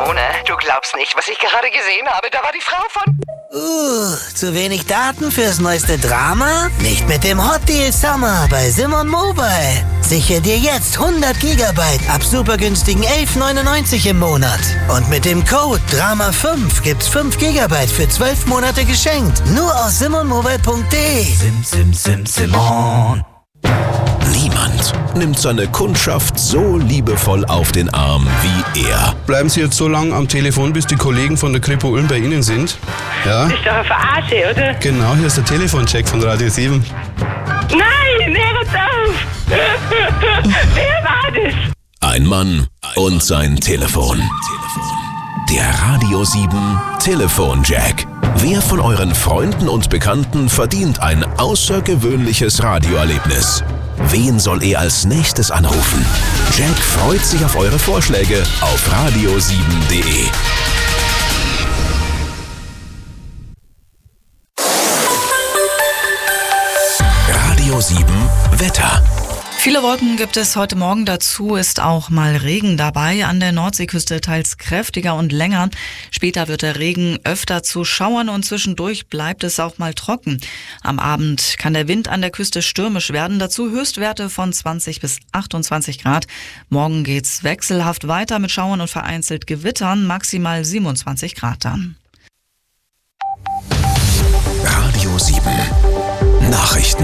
Simone, du glaubst nicht, was ich gerade gesehen habe. Da war die Frau von... Zu wenig Daten fürs neueste Drama? Nicht mit dem Hot Deal Summer bei Simon Mobile. Sichere dir jetzt 100 Gigabyte ab super günstigen 11,99 im Monat. Und mit dem Code DRAMA5 gibt's 5 Gigabyte für 12 Monate geschenkt. Nur aus simonmobile.de. Simon. Niemand nimmt seine Kundschaft so liebevoll auf den Arm wie er. Bleiben Sie jetzt so lange am Telefon, bis die Kollegen von der Kripo Ulm bei Ihnen sind? Ja? Das ist doch eine Verarsche, oder? Genau, hier ist der Telefoncheck von Radio 7. Nein, hör uns auf! Wer war das? Ein Mann und sein Telefon. Der Radio 7 Telefonjack. Wer von euren Freunden und Bekannten verdient ein außergewöhnliches Radioerlebnis? Wen soll er als nächstes anrufen? Jack freut sich auf eure Vorschläge auf radio7.de. Radio 7 Wetter. Viele Wolken gibt es heute Morgen, dazu ist auch mal Regen dabei, an der Nordseeküste teils kräftiger und länger. Später wird der Regen öfter zu Schauern und zwischendurch bleibt es auch mal trocken. Am Abend kann der Wind an der Küste stürmisch werden, dazu Höchstwerte von 20 bis 28 Grad. Morgen geht's wechselhaft weiter mit Schauern und vereinzelt Gewittern, maximal 27 Grad dann. Radio 7 Nachrichten.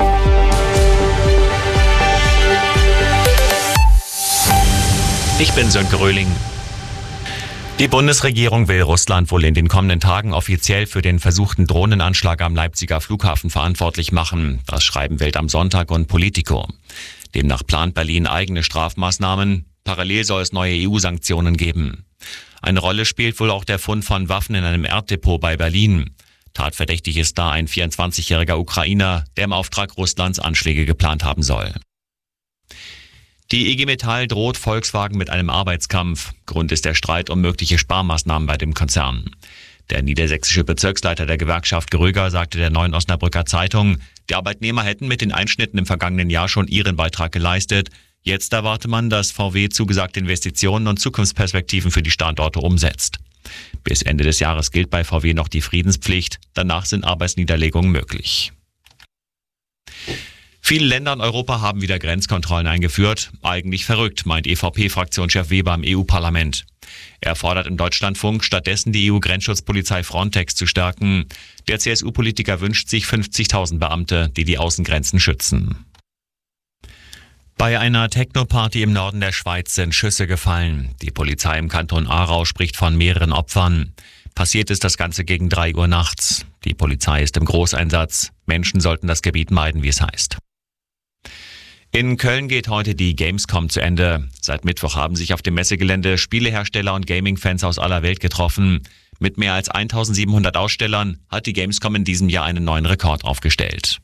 Ich bin Sönke Röhling. Die Bundesregierung will Russland wohl in den kommenden Tagen offiziell für den versuchten Drohnenanschlag am Leipziger Flughafen verantwortlich machen. Das schreiben Welt am Sonntag und Politico. Demnach plant Berlin eigene Strafmaßnahmen. Parallel soll es neue EU-Sanktionen geben. Eine Rolle spielt wohl auch der Fund von Waffen in einem Erddepot bei Berlin. Tatverdächtig ist da ein 24-jähriger Ukrainer, der im Auftrag Russlands Anschläge geplant haben soll. Die IG Metall droht Volkswagen mit einem Arbeitskampf. Grund ist der Streit um mögliche Sparmaßnahmen bei dem Konzern. Der niedersächsische Bezirksleiter der Gewerkschaft Gröger sagte der Neuen Osnabrücker Zeitung, die Arbeitnehmer hätten mit den Einschnitten im vergangenen Jahr schon ihren Beitrag geleistet. Jetzt erwarte man, dass VW zugesagte Investitionen und Zukunftsperspektiven für die Standorte umsetzt. Bis Ende des Jahres gilt bei VW noch die Friedenspflicht. Danach sind Arbeitsniederlegungen möglich. Viele Länder in Europa haben wieder Grenzkontrollen eingeführt. Eigentlich verrückt, meint EVP-Fraktionschef Weber im EU-Parlament. Er fordert im Deutschlandfunk, stattdessen die EU-Grenzschutzpolizei Frontex zu stärken. Der CSU-Politiker wünscht sich 50.000 Beamte, die die Außengrenzen schützen. Bei einer Techno-Party im Norden der Schweiz sind Schüsse gefallen. Die Polizei im Kanton Aarau spricht von mehreren Opfern. Passiert ist das Ganze gegen 3 Uhr nachts. Die Polizei ist im Großeinsatz. Menschen sollten das Gebiet meiden, wie es heißt. In Köln geht heute die Gamescom zu Ende. Seit Mittwoch haben sich auf dem Messegelände Spielehersteller und Gaming-Fans aus aller Welt getroffen. Mit mehr als 1700 Ausstellern hat die Gamescom in diesem Jahr einen neuen Rekord aufgestellt.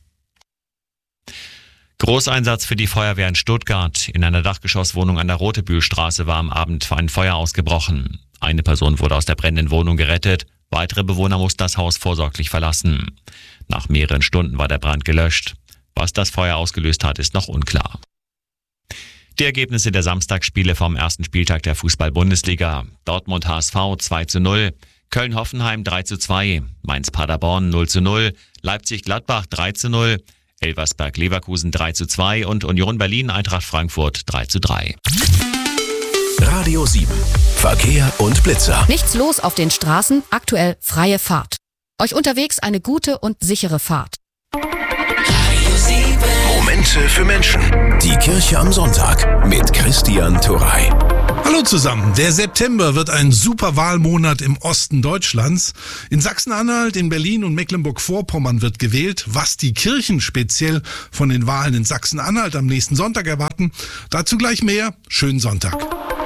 Großeinsatz für die Feuerwehr in Stuttgart. In einer Dachgeschosswohnung an der Rotebühlstraße war am Abend ein Feuer ausgebrochen. Eine Person wurde aus der brennenden Wohnung gerettet. Weitere Bewohner mussten das Haus vorsorglich verlassen. Nach mehreren Stunden war der Brand gelöscht. Was das Feuer ausgelöst hat, ist noch unklar. Die Ergebnisse der Samstagsspiele vom ersten Spieltag der Fußball-Bundesliga. Dortmund HSV 2:0, Köln-Hoffenheim 3:2, Mainz-Paderborn 0:0, Leipzig-Gladbach 3:0, Elversberg-Leverkusen 3:2 und Union Berlin-Eintracht Frankfurt 3:3. Radio 7 Verkehr und Blitzer. Nichts los auf den Straßen, aktuell freie Fahrt. Euch unterwegs eine gute und sichere Fahrt. Momente für Menschen. Die Kirche am Sonntag mit Christian Turey. Hallo zusammen. Der September wird ein super Wahlmonat im Osten Deutschlands. In Sachsen-Anhalt, in Berlin und Mecklenburg-Vorpommern wird gewählt. Was die Kirchen speziell von den Wahlen in Sachsen-Anhalt am nächsten Sonntag erwarten, dazu gleich mehr. Schönen Sonntag.